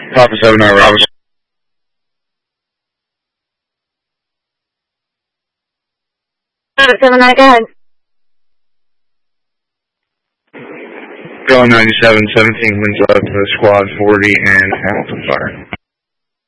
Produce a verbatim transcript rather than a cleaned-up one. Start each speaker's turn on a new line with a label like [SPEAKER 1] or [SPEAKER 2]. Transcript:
[SPEAKER 1] Papa seven nine, Robinson.
[SPEAKER 2] seven nine, go ahead.
[SPEAKER 1] Going ninety-seven, seventeen winds left to the squad forty and Hamilton Fire.